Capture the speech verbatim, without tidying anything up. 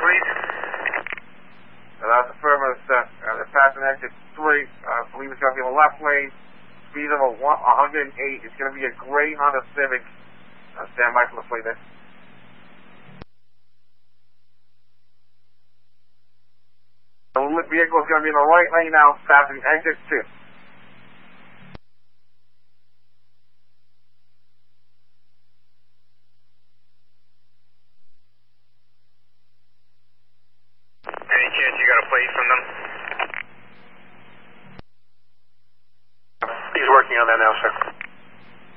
please. Uh, that's affirmative, sir. Uh, they're passing exit three. I uh, believe it's going to be in the left lane. Speed of a one hundred eight. It's going to be a gray Honda Civic. Uh, stand by for the plate there. The vehicle is going to be in the right lane now, passing exit two. Any chance you got a plate from them? He's working on that now, sir.